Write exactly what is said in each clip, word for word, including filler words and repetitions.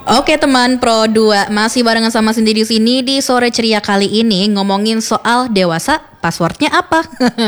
Oke teman Pro dua, masih barengan sama Cindy di sini di sore ceria kali ini ngomongin soal dewasa, passwordnya apa?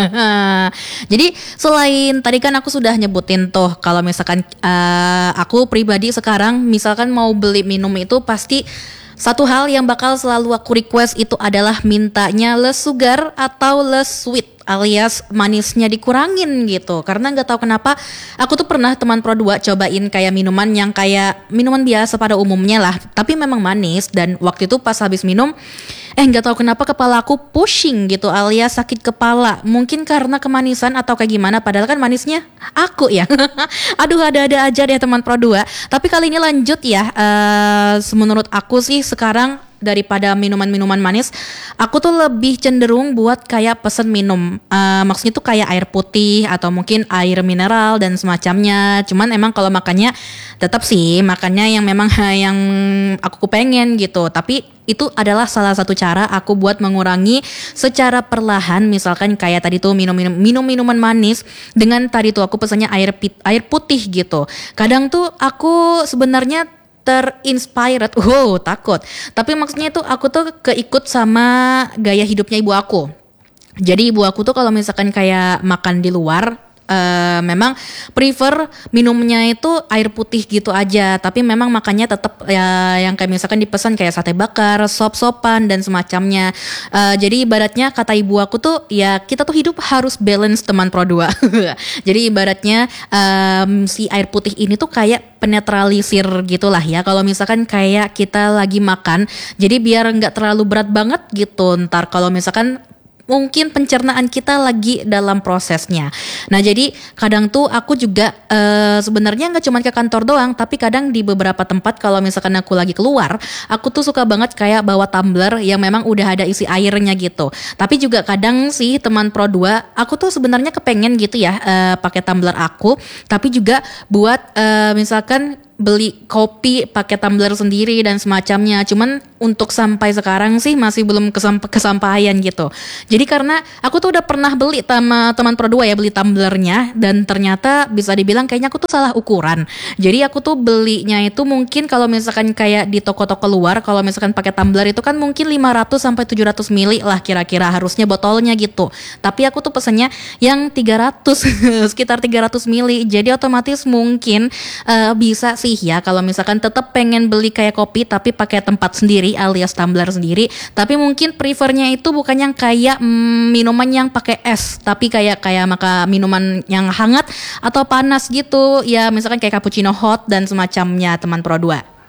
Jadi selain tadi kan aku sudah nyebutin tuh kalau misalkan uh, aku pribadi sekarang misalkan mau beli minum itu pasti satu hal yang bakal selalu aku request itu adalah mintanya less sugar atau less sweet alias manisnya dikurangin gitu. Karena gak tahu kenapa aku tuh pernah teman Pro dua cobain kayak minuman yang kayak minuman biasa pada umumnya lah, tapi memang manis. Dan waktu itu pas habis minum eh gak tahu kenapa kepala aku pushing gitu alias sakit kepala. Mungkin karena kemanisan atau kayak gimana, padahal kan manisnya aku ya. Aduh ada-ada aja deh teman Pro dua. Tapi kali ini lanjut ya, uh, menurut aku sih sekarang daripada minuman-minuman manis, aku tuh lebih cenderung buat kayak pesen minum. Uh, maksudnya tuh kayak air putih atau mungkin air mineral dan semacamnya. Cuman emang kalau makannya tetap sih makannya yang memang yang aku pengen gitu. Tapi itu adalah salah satu cara aku buat mengurangi secara perlahan. Misalkan kayak tadi tuh minum-minum minum-minuman manis dengan tadi tuh aku pesannya air pit, air putih gitu. Kadang tuh aku sebenarnya terinspired, wow takut. Tapi maksudnya tuh aku tuh keikut sama gaya hidupnya ibu aku. Jadi ibu aku tuh kalau misalkan kayak makan di luar, Uh, memang prefer minumnya itu air putih gitu aja. Tapi memang makannya tetap ya yang kayak misalkan dipesan kayak sate bakar, sop-sopan dan semacamnya. Uh, jadi ibaratnya kata ibu aku tuh ya kita tuh hidup harus balance teman Pro dua. Jadi ibaratnya um, si air putih ini tuh kayak penetralisir gitulah ya. Kalau misalkan kayak kita lagi makan, jadi biar nggak terlalu berat banget gitu. Ntar kalau misalkan mungkin pencernaan kita lagi dalam prosesnya. Nah jadi kadang tuh aku juga uh, sebenarnya nggak cuma ke kantor doang, tapi kadang di beberapa tempat kalau misalkan aku lagi keluar, aku tuh suka banget kayak bawa tumbler yang memang udah ada isi airnya gitu. Tapi juga kadang sih teman Pro dua, aku tuh sebenarnya kepengen gitu ya uh, pakai tumbler aku, tapi juga buat uh, misalkan beli kopi pakai tumbler sendiri dan semacamnya. Cuman untuk sampai sekarang sih masih belum kesamp- kesampaian gitu. Jadi karena aku tuh udah pernah beli sama teman Pro dua ya, beli tumblernya, dan ternyata bisa dibilang kayaknya aku tuh salah ukuran. Jadi aku tuh belinya itu mungkin kalau misalkan kayak di toko-toko luar, kalau misalkan pakai tumbler itu kan mungkin lima ratus sampai tujuh ratus mili lah kira-kira harusnya botolnya gitu. Tapi aku tuh pesennya yang tiga ratus sekitar tiga ratus mili. Jadi otomatis mungkin uh, bisa sih ya kalau misalkan tetap pengen beli kayak kopi tapi pakai tempat sendiri alias tumbler sendiri, tapi mungkin prefernya itu bukan yang kayak mm, minuman yang pakai es, tapi kayak kayak maka minuman yang hangat atau panas gitu ya, misalkan kayak cappuccino hot dan semacamnya teman Pro dua.